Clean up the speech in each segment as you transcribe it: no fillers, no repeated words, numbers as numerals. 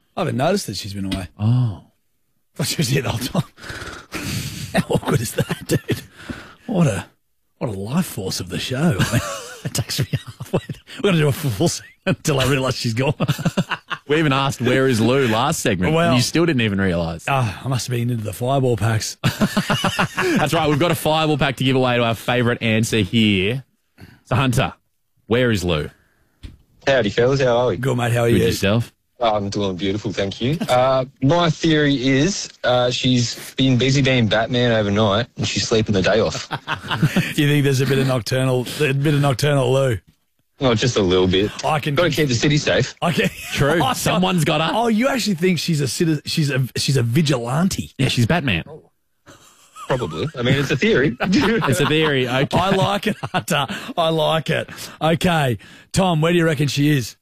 I haven't noticed that she's been away. Oh. I thought she was here the whole time. How awkward is that, dude? What a life force of the show. I mean, it takes me halfway. We're going to do a full segment until I realise she's gone. We even asked, where is Lou last segment? Well, and you still didn't even realise. I must have been into the fireball packs. That's right. We've got a fireball pack to give away to our favourite answer here. So, Hunter, where is Lou? Howdy, fellas. How are we? Good, mate. How are With you? yourself? I'm doing beautiful, thank you. My theory is she's been busy being Batman overnight and she's sleeping the day off. Do you think there's a bit of nocturnal Lou? Oh, just a little bit. I can Got to keep the city safe. Okay. True. Oh, Someone's got her. Oh, you actually think she's a vigilante? Yeah, she's Batman. Probably. I mean, it's a theory. It's a theory. Okay. I like it, Hunter. I like it. Okay, Tom, where do you reckon she is?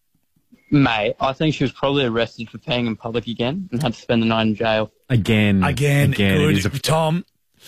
Mate, I think she was probably arrested for peeing in public again and had to spend the night in jail. Again. Good. It is Tom,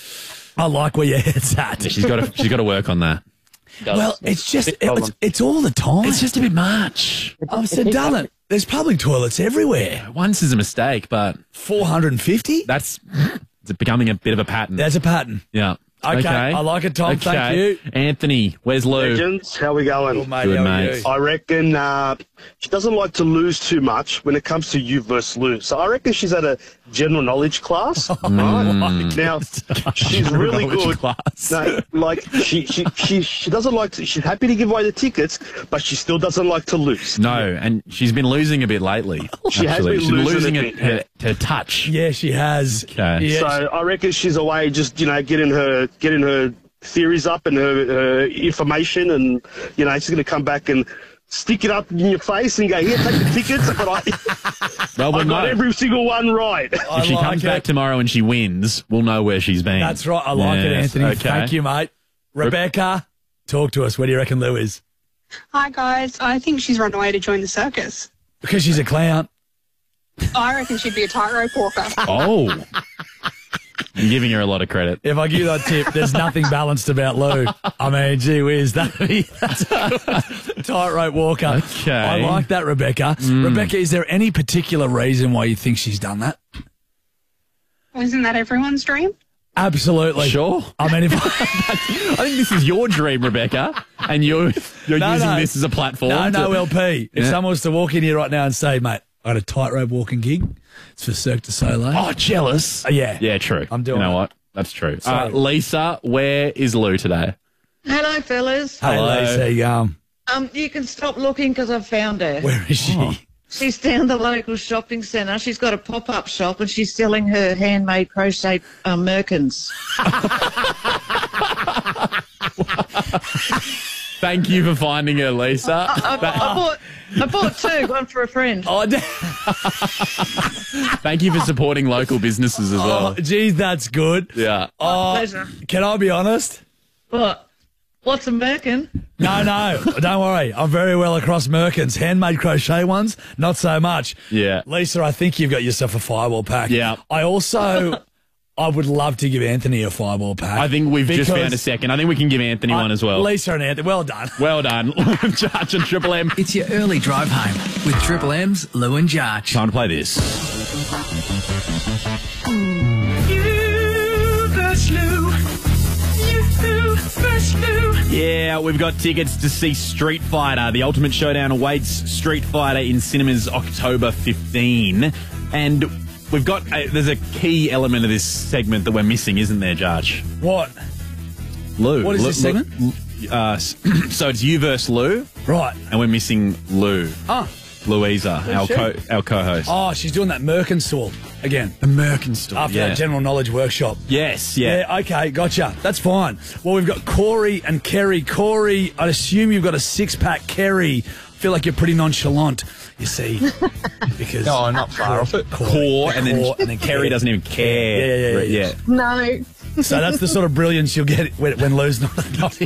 I like where your head's at. she's got to work on that. Well, it's just Big problem. it's all the time. It's just a bit much. I've said, darling, there's public toilets everywhere. Once is a mistake, but 450? it's becoming a bit of a pattern. There's a pattern. Yeah. Okay, I like it, Tom. Thank you. Anthony, where's Lou? Legends, how we going? Good, mate. Good, How are mate. you? I reckon she doesn't like to lose too much when it comes to you versus Lou. So I reckon she's at a general knowledge class. Right? Now, she's really Knowledge good. class. No, like, she doesn't like to, she's happy to give away the tickets, but she still doesn't like to lose. No, and she's been losing a bit lately. She has actually. been She's losing a her, bit. her touch. Yeah, she has. Okay. Yeah, So I reckon she's away just, getting her theories up and her information, and, she's going to come back and stick it up in your face and go, here, take the tickets. But Well, I we'll got know. every single one right. If she comes back tomorrow and she wins, we'll know where she's been. That's right. I like it, Yes, Anthony. okay. Thank you, mate. Rebecca, talk to us. Where do you reckon Lou is? Hi, guys. I think she's run away to join the circus. Because she's a clown. I reckon she'd be a tightrope walker. Oh. I'm giving her a lot of credit. If I give you that tip, there's nothing balanced about Lou. I mean, gee whiz, that's a tightrope walker. Okay. I like that, Rebecca. Rebecca, is there any particular reason why you think she's done that? Isn't that everyone's dream? Absolutely. Sure. I mean, if I think this is your dream, Rebecca, and you're No, using no. this as a platform. No, LP. If Yeah. someone was to walk in here right now and say, mate, I got a tightrope walking gig, it's for Cirque du Soleil. Oh, jealous. Yeah. Yeah, true. I'm doing You know it. what? That's true. So- Lisa, where is Lou today? Hello, fellas. Hey, Hello. Lisa, You can stop looking because I've found her. where is she? Oh. She's down the local shopping centre. She's got a pop-up shop and she's selling her handmade crochet merkins. Thank you for finding her, Lisa. I bought two, one for a friend. Oh, Thank you for supporting local businesses as well. geez, that's good. Yeah. Oh, Pleasure. can I be honest? What? What's a merkin? No, don't worry. I'm very well across merkins. Handmade crochet ones, not so much. Yeah. Lisa, I think you've got yourself a fireball pack. Yeah. I would love to give Anthony a fireball pack. I think we've just because found a second. I think we can give Anthony one as well. Lisa and Anthony, well done. Well done. Jarch and Triple M. It's your early drive home with Triple M's Lou and Jarch. Time to play this. Yeah, we've got tickets to see Street Fighter. The Ultimate Showdown awaits Street Fighter in cinemas October 15. And we've got, there's a key element of this segment that we're missing, isn't there, Jarch? What? Lou. What is this segment? So it's you versus Lou, Right. and we're missing Lou. Ah. Louisa, she? our co-host. Oh, she's doing that merkin stall again. The Merkin store. After that general knowledge workshop. Yes, yeah. Yeah, okay, gotcha. That's fine. Well, we've got Corey and Kerry. Corey, I'd assume you've got a six-pack. Kerry, I feel like you're pretty nonchalant, you see. Because No, I'm not far off it. Core, and then Kerry doesn't even care. Yeah. No. So that's the sort of brilliance you'll get when Lou's not here.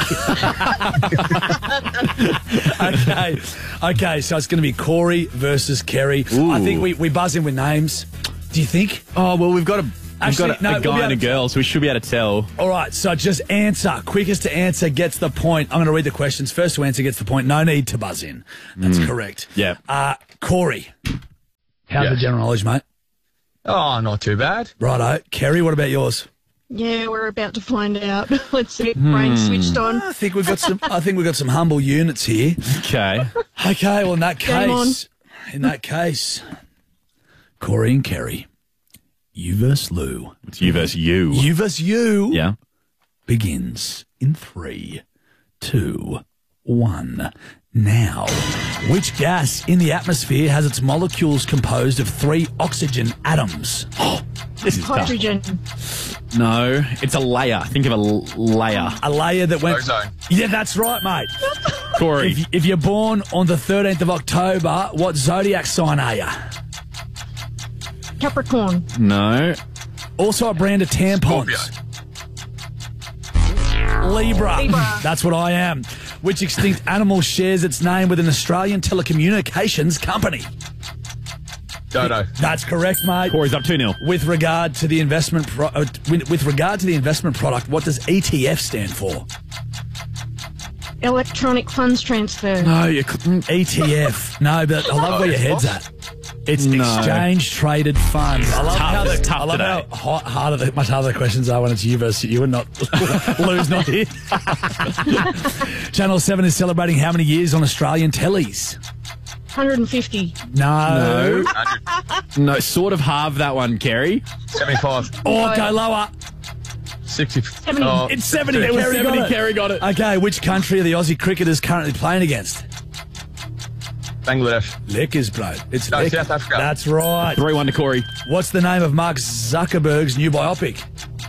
Okay, so it's going to be Corey versus Kerry. Ooh. I think we buzz in with names. Do you think? Oh, well, we've got a Actually, no, a we'll be guy able and a to- girl, so we should be able to tell. All right, so just answer. Quickest to answer gets the point. I'm going to read the questions. First to answer gets the point. No need to buzz in. That's correct. Yeah. Corey. How's the general knowledge, mate? Oh, not too bad. Righto. Kerry, what about yours? Yeah, we're about to find out. Let's see. Brain switched on. I think we've got some humble units here. Okay. Okay, well in that Game on. case, Corey and Kerry, you versus Lou. It's you versus you. You versus you. Yeah. Begins in 3, 2, 1. Now, which gas in the atmosphere has its molecules composed of 3 oxygen atoms? Oh, this is Hydrogen. tough. No, it's a layer. Think of a layer. A layer that went... Ozone. Yeah, that's right, mate. Corey. If you're born on the 13th of October, what zodiac sign are you? Capricorn. No. Also a brand of tampons. Libra. That's what I am. Which extinct animal shares its name with an Australian telecommunications company? Dodo. That's correct, mate. Corey's up 2-0. With regard to the investment product, what does ETF stand for? Electronic funds transfer. No, ETF. No, but I love where your head's at. It's exchange traded funds. I love how much harder the questions are when it's you versus you and not Lou's not here. Channel 7 is celebrating how many years on Australian tellies? 150. No. No, sort of halve that one, Kerry. 75. Oh, go lower. 60. 70. Oh, It's 70. It was Kerry 70. got it. Kerry got it. Okay, which country are the Aussie cricketers currently playing against? Bangladesh. Lickers, bro. It's No, Lickers. South Africa. That's right. 3-1 to Corey. What's the name of Mark Zuckerberg's new biopic?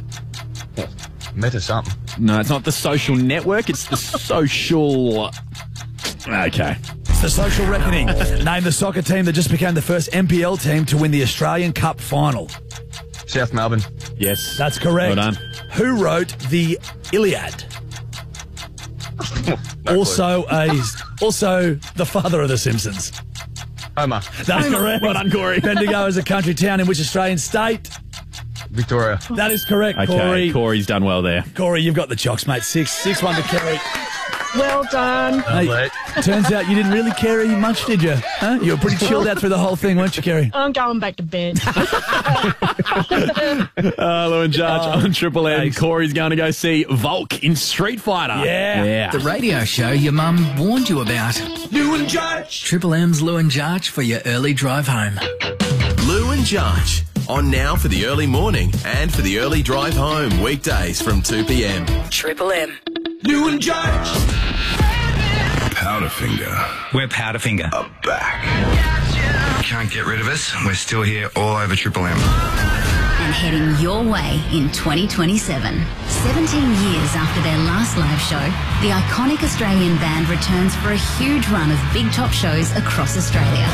Meta something. No, it's not the social network. It's the social... Okay. It's the Social Reckoning. Name the soccer team that just became the first NPL team to win the Australian Cup final. South Melbourne. Yes. That's correct. Well done. Who wrote the Iliad? Also the father of the Simpsons. Homer. That's correct. Well done, Corey. Bendigo is a country town in which Australian state? Victoria. That is correct, Okay, Corey. Corey's done well there. Corey, you've got the chocks, mate. 6-1 to Kerry. Well done. Hey, turns out you didn't really care much, did you? Huh? You were pretty chilled out through the whole thing, weren't you, Kerry? I'm going back to bed. Lou and Judge on Triple M. Thanks. Corey's going to go see Volk in Street Fighter. Yeah. The radio show your mum warned you about. Lou and Judge. Triple M's Lou and Jarch for your early drive home. Lou and Jarch. On now for the early morning and for the early drive home. Weekdays from 2 p.m. Triple M. Lou and Judge. Powderfinger. We're Powderfinger. Are back. Can't get rid of us. We're still here all over Triple M. And heading your way in 2027. 17 years after their last live show, the iconic Australian band returns for a huge run of big top shows across Australia.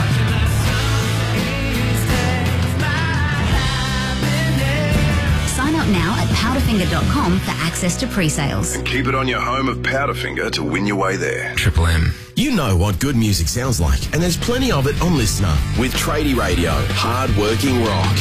Sign up now at powderfinger.com for access to pre-sales. And keep it on your home of Powderfinger to win your way there. Triple M. You know what good music sounds like, and there's plenty of it on Listener with Tradie Radio, hard-working rock.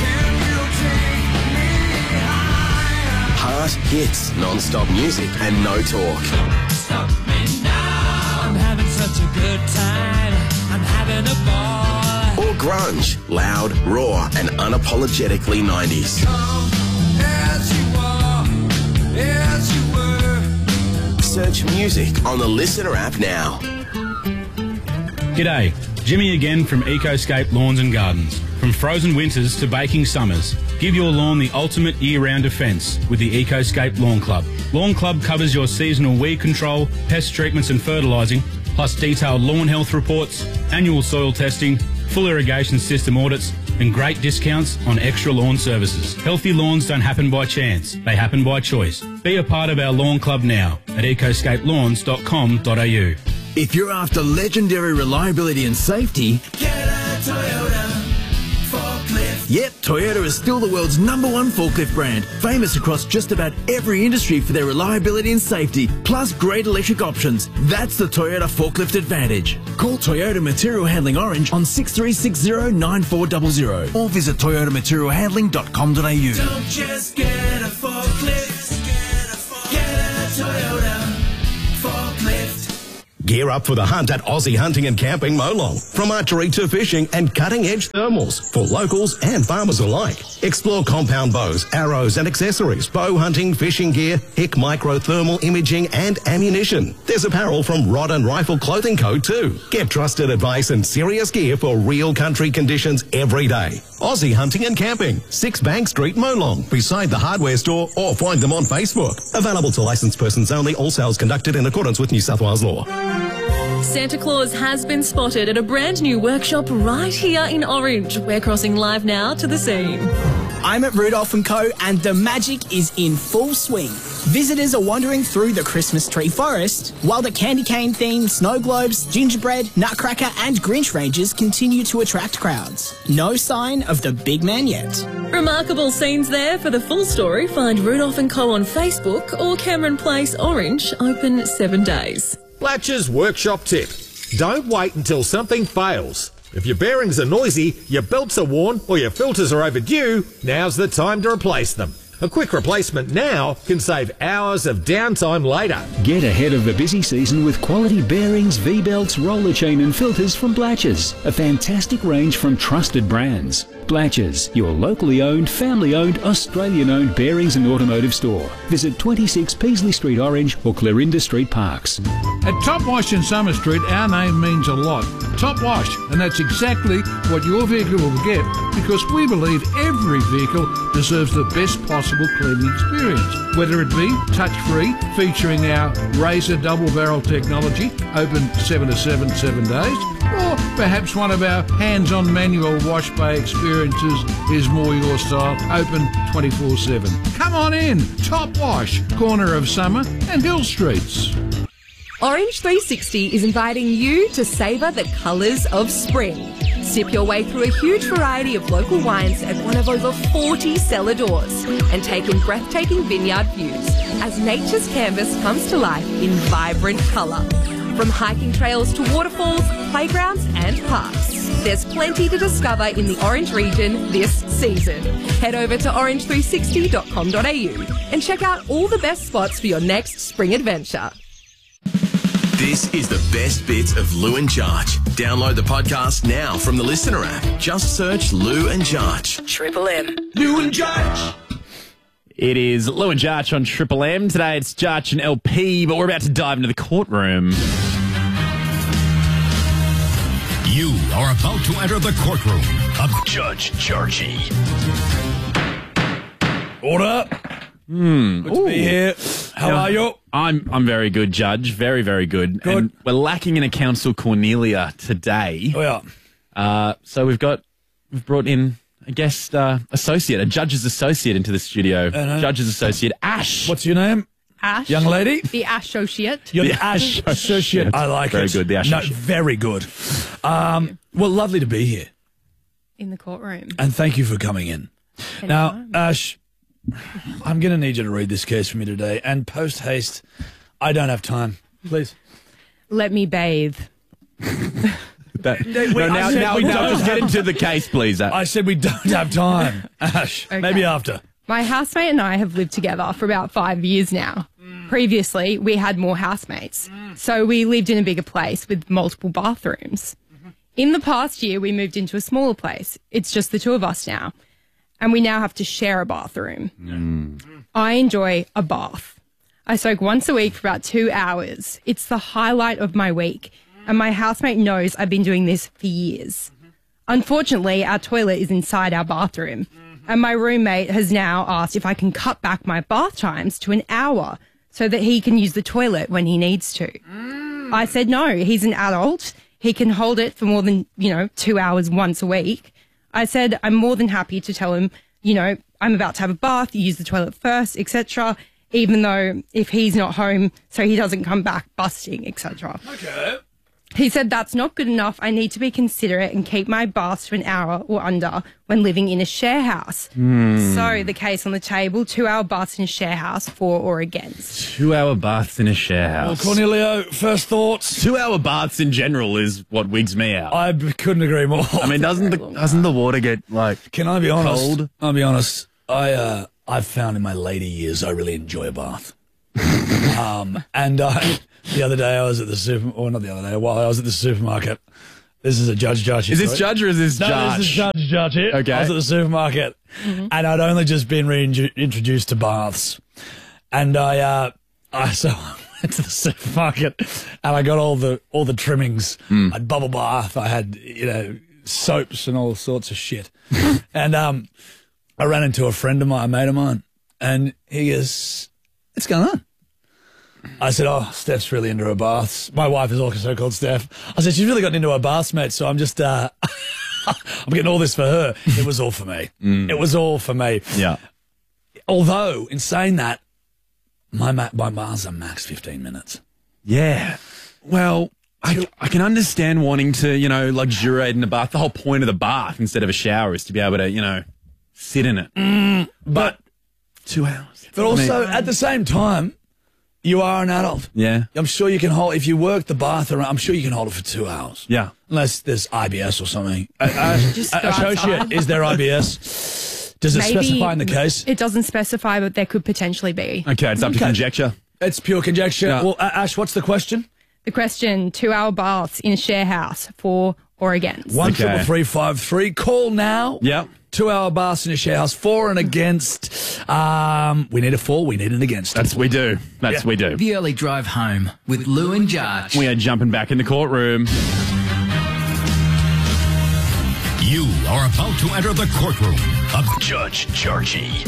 Heart hits, non-stop music, and no talk. Stop me now. I'm having such a good time. I'm having a ball. Or grunge, loud, raw, and unapologetically 90s. As you are, as you were. Search music on the Listener app now. G'day, Jimmy again from Ecoscape Lawns and Gardens. From frozen winters to baking summers, give your lawn the ultimate year-round defence with the Ecoscape Lawn Club. Lawn Club covers your seasonal weed control, pest treatments and fertilising, plus detailed lawn health reports, annual soil testing, full irrigation system audits, and great discounts on extra lawn services. Healthy lawns don't happen by chance, they happen by choice. Be a part of our lawn club now at ecoscapelawns.com.au. If you're after legendary reliability and safety, Get a Toyota forklift. yep, Toyota is still the world's #1 forklift brand, famous across just about every industry for their reliability and safety, plus great electric options. That's the Toyota Forklift Advantage. Call Toyota Material Handling Orange on 6360-9400 or visit toyotamaterialhandling.com.au. Don't just get a forklift. Get a Toyota forklift. Gear up for the hunt at Aussie Hunting and Camping Molong. From archery to fishing and cutting-edge thermals for locals and farmers alike. Explore compound bows, arrows and accessories, bow hunting, fishing gear, HIC micro thermal imaging and ammunition. There's apparel from Rod and Rifle Clothing Co. too. Get trusted advice and serious gear for real country conditions every day. Aussie Hunting and Camping, 6 Bank Street, Molong, beside the hardware store, or find them on Facebook. Available to licensed persons only. All sales conducted in accordance with New South Wales law. Santa Claus has been spotted at a brand new workshop right here in Orange. We're crossing live now to the scene. I'm at Rudolph & Co. and the magic is in full swing. Visitors are wandering through the Christmas tree forest, while the candy cane themed snow globes, gingerbread, nutcracker and Grinch ranges continue to attract crowds. No sign of the big man yet. Remarkable scenes there. For the full story, find Rudolph & Co. on Facebook or Cameron Place Orange, open 7 days. Blatch's workshop tip. Don't wait until something fails. If your bearings are noisy, your belts are worn or your filters are overdue, now's the time to replace them. A quick replacement now can save hours of downtime later. Get ahead of the busy season with quality bearings, V-belts, roller chain and filters from Blatch's. A fantastic range from trusted brands. Blatch's, your locally owned, family-owned, Australian-owned bearings and automotive store. Visit 26 Peasley Street Orange or Clarinda Street Parks. At Top Wash in Summer Street, our name means a lot. Top Wash, and that's exactly what your vehicle will get, because we believe every vehicle deserves the best possible cleaning experience. Whether it be touch-free, featuring our Razor double-barrel technology, open 7 to 7 days, or perhaps one of our hands-on manual wash bay experiences is more your style, open 24/7. Come on in, Top Wash, corner of Summer and Hill Streets. Orange 360 is inviting you to savour the colours of spring. Sip your way through a huge variety of local wines at one of over 40 cellar doors and take in breathtaking vineyard views as nature's canvas comes to life in vibrant colour. From hiking trails to waterfalls, playgrounds and parks, there's plenty to discover in the Orange region this season. Head over to orange360.com.au and check out all the best spots for your next spring adventure. This is the best bits of Lou and Jarch. Download the podcast now from the Listener app. Just search Lou and Jarch. Triple M. Lou and Jarch. It is Lou and Jarch on Triple M. Today it's Jarch and LP, but we're about to dive into the courtroom. You are about to enter the courtroom of Judge Jarchy. Order. Good to be here. How are you? I'm very good, Judge. Very, very good. Good. And we're lacking in a counsel Cornelia today. Oh, yeah. So we've brought in a guest associate, a judge's associate into the studio. Judge's associate, Ash. What's your name? Ash. Young lady? The Associate. You're the Ash associate. I like very it. Very good, the Ash associate. Very good. Well, lovely to be here. In the courtroom. And thank you for coming in. Now, Ash, I'm going to need you to read this case for me today. And post haste, I don't have time. Please. Let me bathe. Now, just get into the case, please. I said we don't have time, Ash. Okay. Maybe after. My housemate and I have lived together for about 5 years now. Previously, we had more housemates. So we lived in a bigger place with multiple bathrooms. In the past year, we moved into a smaller place. It's just the two of us now. And we now have to share a bathroom. I enjoy a bath. I soak once a week for about 2 hours. It's the highlight of my week. And my housemate knows I've been doing this for years. Unfortunately, our toilet is inside our bathroom. And my roommate has now asked if I can cut back my bath times to an hour so that he can use the toilet when he needs to. I said no, he's an adult. He can hold it for more than, 2 hours once a week. I said I'm more than happy to tell him, I'm about to have a bath, you use the toilet first, etc., even though if he's not home, so he doesn't come back busting, etc. Okay. He said that's not good enough. I need to be considerate and keep my baths to an hour or under when living in a share house. So the case on the table, 2 hour baths in a share house, for or against. 2 hour baths in a share house. Well, Cornelio, first thoughts? 2 hour baths in general is what wigs me out. I couldn't agree more. I mean, doesn't the water get, Can I be honest? Cold? I'll be honest. I've found in my later years I really enjoy a bath. And the other day I was at the while I was at the supermarket. This is a Judge. Is this Judge or is this Judge? No, this is Judge here. Okay. I was at the supermarket and I'd only just been reintroduced to baths. And I went to the supermarket and I got all the trimmings. I had bubble bath, I had, soaps and all sorts of shit. And I ran into a mate of mine, and he goes, "What's going on?" I said, "Oh, Steph's really into her baths." My wife is also called Steph. I said, "She's really gotten into her baths, mate, so I'm just, I'm getting all this for her." It was all for me. It was all for me. Yeah. Although, in saying that, my baths are max 15 minutes. Yeah. Well, I can understand wanting to, luxuriate in the bath. The whole point of the bath instead of a shower is to be able to, sit in it. But 2 hours. But also, at the same time, you are an adult. Yeah. I'm sure you can hold, if you work the bath around, I'm sure you can hold it for 2 hours. Yeah. Unless there's IBS or something. Associate, is there IBS? Does it specify in the case? It doesn't specify, but there could potentially be. Okay, it's up to conjecture. It's pure conjecture. Yeah. Well, Ash, what's the question? The question, 2 hour baths in a share house, for or against? 13353. Call now. Yep. 2 hour baths in a share house, for and against. We need a for, we need an against. We do. We do. The early drive home with Lou and Judge. We are jumping back in the courtroom. You are about to enter the courtroom of Judge Georgie.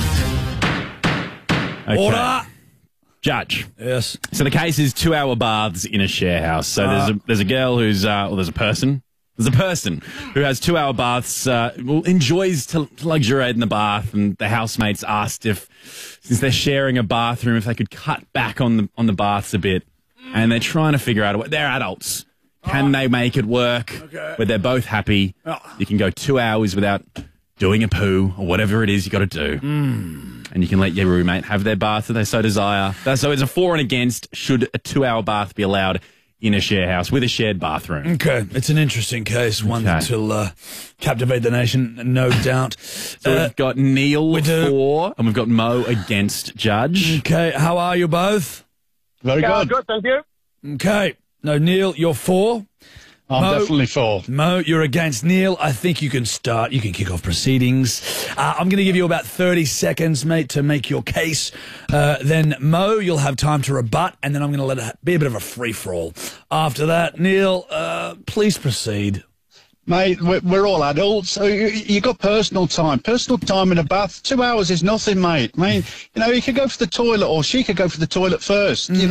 Okay. Order! Judge. Yes. So the case is 2 hour baths in a share house. So there's a girl who's, there's a person. There's a person who has 2 hour baths, enjoys to luxuriate in the bath, and the housemates asked since they're sharing a bathroom, if they could cut back on the baths a bit. And they're trying to figure out they're adults. Can they make it work where they're both happy? You can go 2 hours without doing a poo or whatever it is you got to do. And you can let your roommate have their bath if they so desire. So it's a for and against. Should a 2 hour bath be allowed in a share house with a shared bathroom? Okay, it's an interesting case, one that will captivate the nation, no doubt. So we've got Neil for, and we've got Mo against Judge. Okay, how are you both? Very good. Good, thank you. Okay, no, Neil, you're for. I'm definitely for. Mo, you're against. Neil, I think you can start. You can kick off proceedings. I'm going to give you about 30 seconds, mate, to make your case. Then, Mo, you'll have time to rebut, and then I'm going to let it be a bit of a free-for-all. After that, Neil, please proceed. Mate, we're all adults. So you got personal time. Personal time in a bath. 2 hours is nothing, mate. I mean, you could go for the toilet, or she could go for the toilet first, 2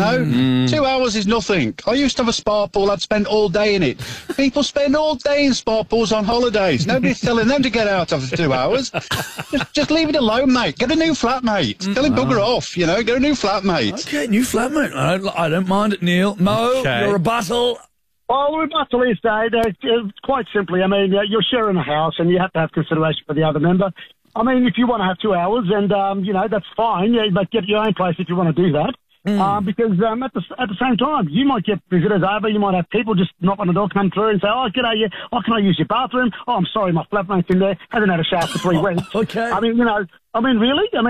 hours is nothing. I used to have a spa pool. I'd spend all day in it. People spend all day in spa pools on holidays. Nobody's telling them to get out after 2 hours. Just leave it alone, mate. Get a new flatmate. Tell him bugger off, get a new flatmate. Okay, new flatmate. I don't mind it, Neil. Mo, your rebuttal. Well, the rebuttal is quite simply, I mean, you're sharing a house and you have to have consideration for the other member. I mean, if you want to have 2 hours, and, that's fine, but get your own place if you want to do that. Because at the same time, you might get visitors over, you might have people just knock on the door, come through and say, "Oh, g'day, can I use your bathroom? Oh, I'm sorry, my flatmate's in there, hasn't had a shower for 3 weeks." Okay. I mean, really? all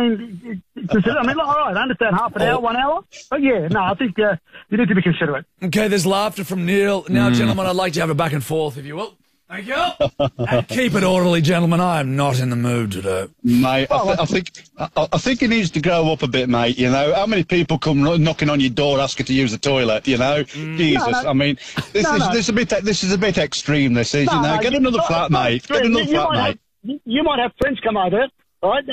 right, I understand half an hour, 1 hour, but yeah, no, I think you need to be considerate. Okay, there's laughter from Neil. Now, gentlemen, I'd like to have a back and forth, if you will. Thank you. And keep it orderly, gentlemen. I am not in the mood today. Mate, I think he needs to grow up a bit, mate, How many people come knocking on your door asking to use the toilet, Jesus, I mean, this is a bit extreme, this is, Get another flatmate. Get another flatmate. You might have friends come over, right,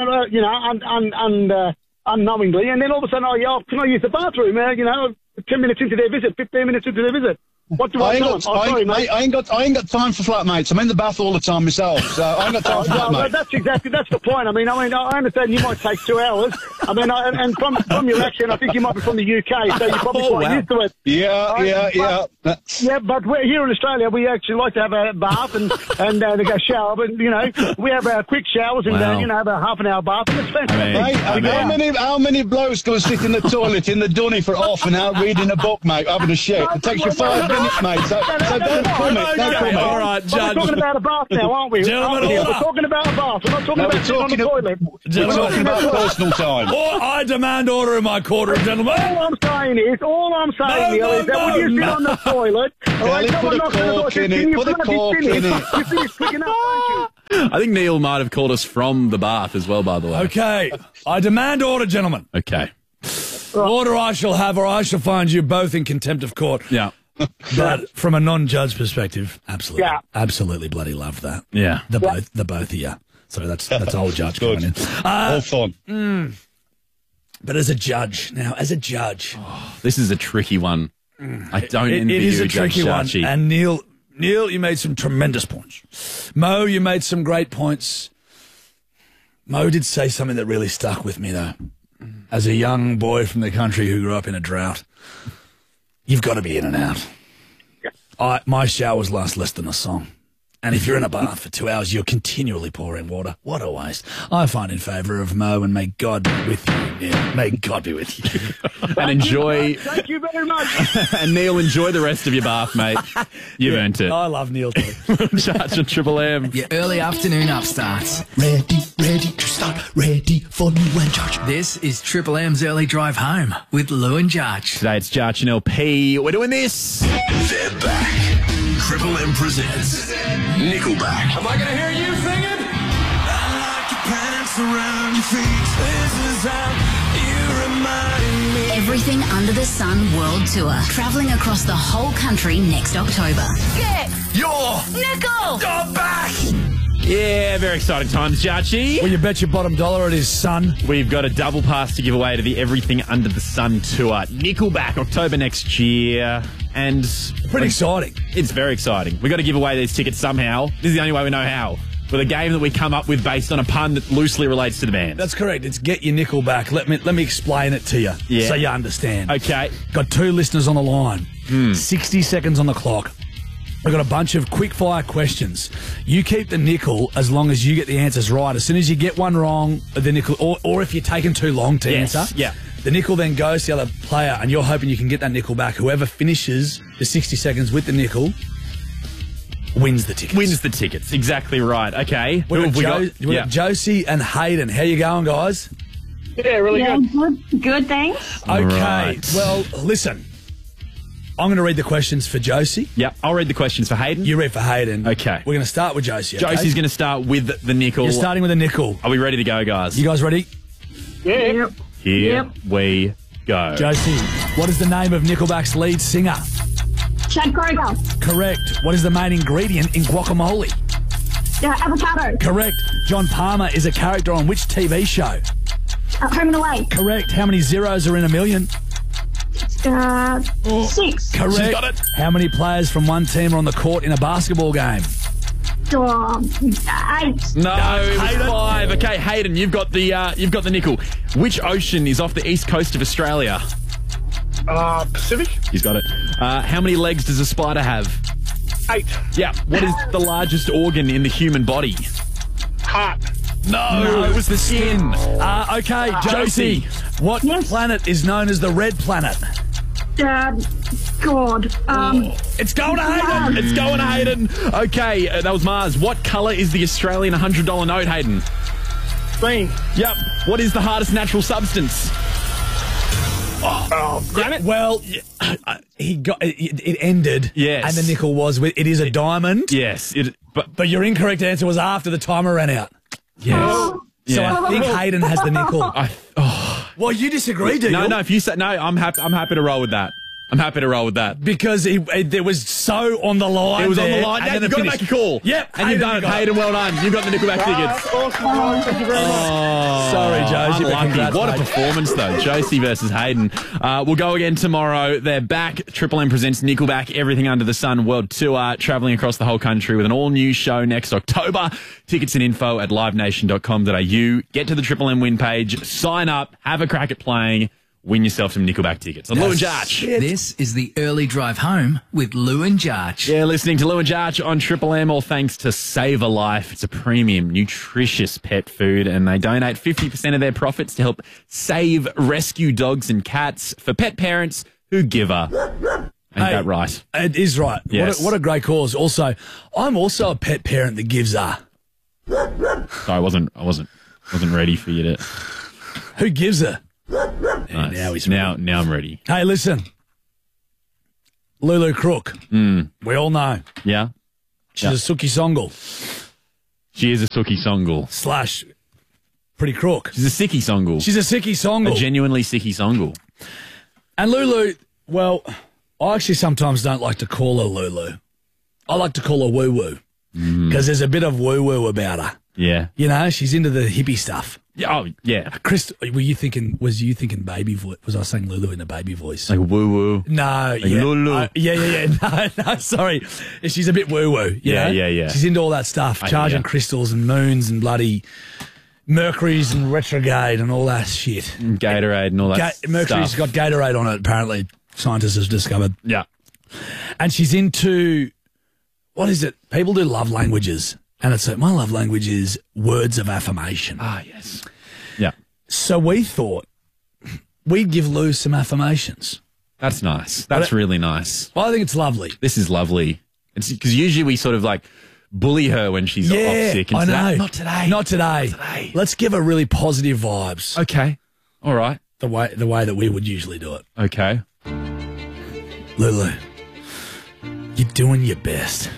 unknowingly, and then all of a sudden, can I use the bathroom, 10 minutes into their visit, 15 minutes into their visit. What do I do? I ain't got time for flatmates. I'm in the bath all the time myself, so I ain't got time for flatmates. That's the point. I understand you might take 2 hours. And from your accent, I think you might be from the UK, so you're probably quite used to it. Yeah. Yeah, but we're here in Australia. We actually like to have a bath and go shower, but we have quick showers and have a half an hour bath, and it's fantastic. How many blokes go sit in the toilet in the dunny for half an hour reading a book, mate, having a shit? It takes you 5 minutes. it, mate. So don't comment. Don't comment. All right, But Judge. we're talking about a bath now, aren't we? Gentlemen, We're order. talking about a bath. We're not talking about sitting on the toilet. We're talking about personal time. Or I demand order in my courtroom, gentlemen. All I'm saying, Neil, is that when you sit on the toilet, all right, Tell him, someone put a knocks on the door, cork says, in "Can it, you put a bloody cork in finish?" it. You finish quick enough, don't you? I think Neil might have called us from the bath as well, by the way. Okay, I demand order, gentlemen. Okay. Order I shall have, or I shall find you both in contempt of court. Yeah. But from a non-judge perspective, absolutely, Yeah. absolutely bloody love that. Yeah. The both of you. So that's old judge Good. coming in. All fun. But as a judge, This is a tricky one. I don't envy it is you, a tricky Judge one. Sharchi. And Neil, you made some tremendous points. Mo, you made some great points. Mo did say something that really stuck with me, though. As a young boy from the country who grew up in a drought, you've got to be in and out. My showers last less than a song. And if you're in a bath for 2 hours, you're continually pouring water. What a waste. I find in favour of Mo, and may God be with you, Neil. May God be with you. And enjoy. Thank you very much. And Neil, enjoy the rest of your bath, mate. You've earned it. I love Neil too. Judge on Triple M. Your early afternoon upstarts. Ready to start, ready for Lou and Judge. This is Triple M's early drive home with Lou and Judge. Today it's Judge and LP. We're doing this. They're back. Triple M presents Nickelback. Am I gonna hear you singing? I like your pants around your feet. This is how you remind me. Everything Under the Sun World Tour, travelling across the whole country next October. Get your nickel back. Yeah, very exciting times, Judgy. Well, you bet your bottom dollar it is, son. We've got a double pass to give away to the Everything Under the Sun tour. Nickelback, October next year. And pretty exciting. It's very exciting. We've got to give away these tickets somehow. This is the only way we know how. With a game that we come up with based on a pun that loosely relates to the band. That's correct. It's Get Your Nickel Back. Let me explain it to you so you understand. Okay. Got 2 listeners on the line. 60 seconds on the clock. We've got a bunch of quick-fire questions. You keep the nickel as long as you get the answers right. As soon as you get one wrong, the nickel, or if you're taking too long to answer, the nickel then goes to the other player, and you're hoping you can get that nickel back. Whoever finishes the 60 seconds with the nickel wins the tickets. Wins the tickets. Exactly right. Okay. We've got Josie and Hayden. How you going, guys? Yeah, really good. Good, thanks. Okay. Right. Well, listen. I'm going to read the questions for Josie. Yep, I'll read the questions for Hayden. You read for Hayden. Okay. We're going to start with Josie. Okay? Josie's going to start with the nickel. You're starting with the nickel. Are we ready to go, guys? You guys ready? Yeah. Here we go. Josie, what is the name of Nickelback's lead singer? Chad Kroger. Correct. What is the main ingredient in guacamole? Avocado. Correct. John Palmer is a character on which TV show? Home and Away. Correct. How many zeros are in a million? 6. Correct. She's got it. How many players from one team are on the court in a basketball game? 8. No, it was 5. Okay, Hayden, you've got the nickel. Which ocean is off the east coast of Australia? Pacific. He's got it. How many legs does a spider have? 8. Yeah. What is the largest organ in the human body? Heart. No, it was the skin. Okay, Josie, what planet is known as the red planet? God. It's going to Hayden. It's going to Hayden. Okay, that was Mars. What colour is the Australian $100 note, Hayden? Green. Yep. What is the hardest natural substance? Granite. Well, he got it ended. Yes. And the nickel was with it is a diamond. Yes. But your incorrect answer was after the timer ran out. Yes. So Yeah. I think Hayden has the nickel. Well, you disagree, do you? No. If you say no, I'm happy to roll with that. I'm happy to roll with that. Because it was so on the line. It was on there, the line. and Yeah, then you've it got to finished. make a call. Yep. And you've done it. Hayden, well done. You've got the Nickelback tickets. Awesome. Thank you very much. Oh, Sorry, Josie, but unlucky. congrats, What a mate. performance, though. Josie versus Hayden. We'll go again tomorrow. They're back. Triple M presents Nickelback, Everything Under the Sun World Tour, travelling across the whole country with an all-new show next October. Tickets and info at livenation.com.au. Get to the Triple M win page, sign up, have a crack at playing, win yourself some Nickelback tickets. I'm Lou and Jarch. This is the early drive home with Lou and Jarch. Yeah, listening to Lou and Jarch on Triple M, all thanks to Save a Life. It's a premium, nutritious pet food, and they donate 50% of their profits to help save rescue dogs and cats for pet parents who give a Ain't that right? It is right. Yes. What a great cause. Also, I'm also a pet parent that gives a. Sorry, I wasn't ready for you to. Who gives a? Nice. Now he's now I'm ready. Hey, listen. Lulu Crook. We all know. Yeah. She's a Suki Songle. She is a Suki Songle. Slash pretty crook. She's a Sicky Songle. She's a Sicky Songle. A genuinely Sicky Songle. And Lulu, well, I actually sometimes don't like to call her Lulu. I like to call her Woo Woo. Because there's a bit of woo woo about her. Yeah. You know, she's into the hippie stuff. Yeah, oh, yeah. Chris, was you thinking baby voice? Was I saying Lulu in a baby voice? Like woo woo? No. Like Lulu. Yeah. No, sorry. She's a bit woo woo. Yeah. She's into all that stuff, charging crystals and moons and bloody Mercury's and retrograde and all that shit. And Gatorade and all that Mercury's stuff. got Gatorade on it, apparently, scientists have discovered. Yeah. And she's into, what is it? People do love languages. And it's like, my love language is words of affirmation. Ah, yes. Yeah. So we thought we'd give Lou some affirmations. That's nice. That's really nice. Well, I think it's lovely. This is lovely. It's because usually we sort of like bully her when she's off sick. And I know. Not today. Not today. Let's give her really positive vibes. Okay. All right. The way that we would usually do it. Okay. Lulu, you're doing your best.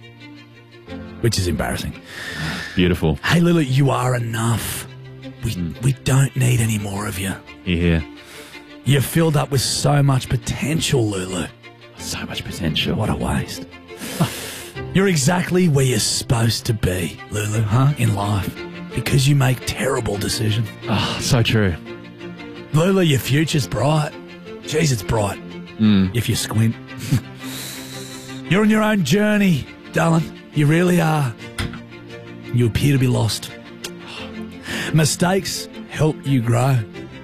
Which is embarrassing. Beautiful. Hey, Lulu, you are enough. We don't need any more of you. Yeah. You're filled up with so much potential, Lulu. So much potential. What a waste. You're exactly where you're supposed to be, Lulu, in life. Because you make terrible decisions. Oh, so true. Lulu, your future's bright. Jeez, it's bright. If you squint. You're on your own journey, darling. You really are. You appear to be lost. Mistakes help you grow.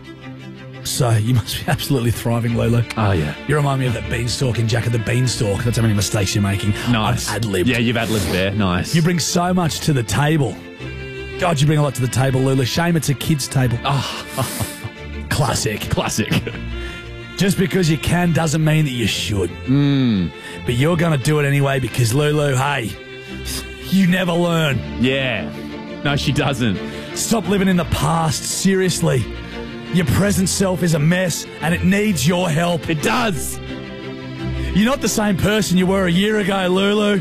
So you must be absolutely thriving, Lulu. Oh, yeah. You remind me of that beanstalk in Jack of the Beanstalk. That's how many mistakes you're making. Nice. I've ad-libbed. Yeah, you've ad-libbed there. Nice. You bring so much to the table. God, you bring a lot to the table, Lulu. Shame it's a kid's table. Oh. Classic. Classic. Just because you can doesn't mean that you should. But you're going to do it anyway because, Lulu, hey, you never learn. Yeah. No, she doesn't. Stop living in the past, seriously. Your present self is a mess and it needs your help. It does. You're not the same person you were a year ago, Lulu.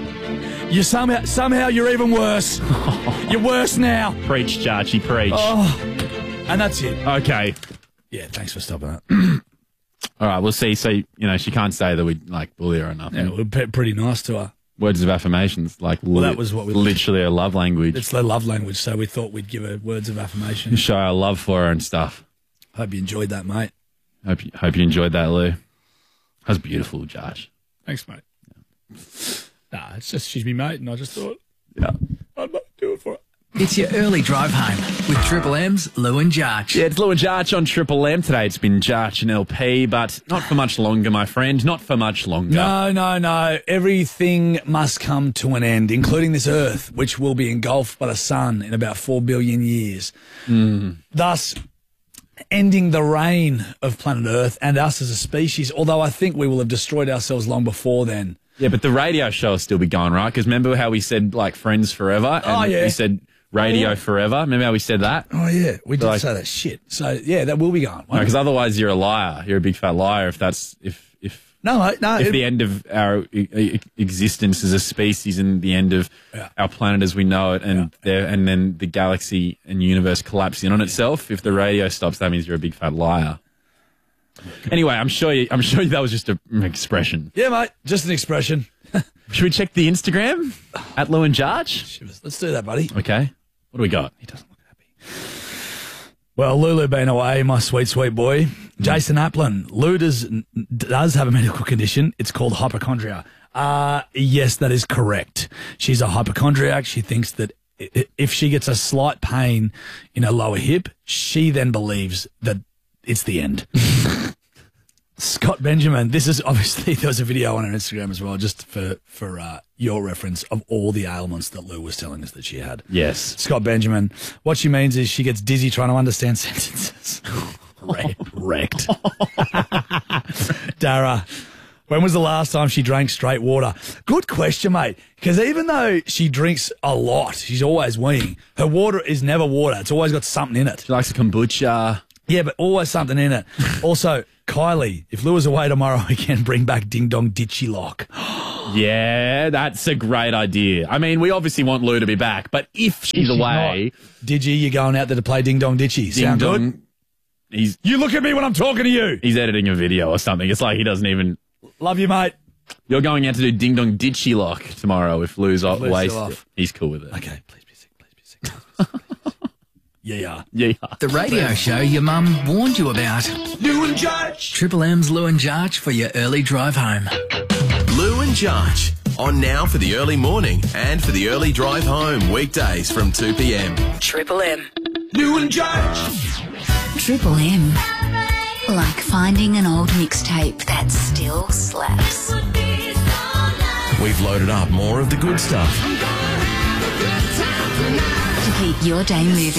You somehow you're even worse. You're worse now. Preach, Jarchi, preach. Oh, and that's it. Okay. Yeah, thanks for stopping that. All right, we'll see. So, you know, she can't say that we like bully her or nothing. Yeah, we're pretty nice to her. Words of affirmations, like that was what we literally her love language. It's their love language, so we thought we'd give her words of affirmation. Show our love for her and stuff. Hope you enjoyed that, mate. Hope you enjoyed that, Lou. That's beautiful, Josh. Thanks, mate. Yeah. Nah, it's just she's me mate, and I just thought, I'd do it for her. It's your early drive home with Triple M's Lou and Jarch. Yeah, it's Lou and Jarch on Triple M today. It's been Jarch and LP, but not for much longer, my friend. Not for much longer. No. Everything must come to an end, including this Earth, which will be engulfed by the sun in about 4 billion years. Thus, ending the reign of planet Earth and us as a species, although I think we will have destroyed ourselves long before then. Yeah, but the radio show will still be going, right? Because remember how we said, like, friends forever? And we said radio forever. Remember how we said that? Oh, yeah. We did say that shit. So, yeah, that will be going. Because otherwise you're a liar. You're a big fat liar if that's... If the end of our existence as a species and the end of our planet as we know it and then the galaxy and universe collapse in on itself, if the radio stops, that means you're a big fat liar. Anyway, I'm sure that was just an expression. Yeah, mate, just an expression. Should we check the Instagram at Lou and Jarch? Let's do that, buddy. Okay. What do we got? He doesn't look happy. Well, Lulu been away, my sweet, sweet boy. Jason Applin. Lou does have a medical condition. It's called hypochondria. Yes, that is correct. She's a hypochondriac. She thinks that if she gets a slight pain in her lower hip, she then believes that it's the end. Scott Benjamin, this is obviously, there was a video on her Instagram as well, just for your reference of all the ailments that Lou was telling us that she had. Yes. Scott Benjamin, what she means is she gets dizzy trying to understand sentences. Wrecked. Dara, When was the last time she drank straight water? Good question, mate. Because even though she drinks a lot, she's always weeing, her water is never water. It's always got something in it. She likes a kombucha. Yeah, but always something in it. Also, Kylie, if Lou is away tomorrow, we can bring back Ding Dong Ditchy Lock. Yeah, that's a great idea. I mean, we obviously want Lou to be back, but if she's away... Digi, you're going out there to play Ding Dong Ditchy. Sound good? You look at me when I'm talking to you. He's editing a video or something. It's like he doesn't even... Love you, mate. You're going out to do Ding Dong Ditchy Lock tomorrow if Lou's away. He's cool with it. Okay, please be sick. Yeah. The radio show your mum warned you about. Lou and Judge. Triple M's Lou and Jarch for your early drive home. Lou and Jarch, on now for the early morning and for the early drive home, weekdays from 2 p.m. Triple M. Lou and Judge. Triple M. Like finding an old mixtape that still slaps. We've loaded up more of the good stuff. To keep your day moving.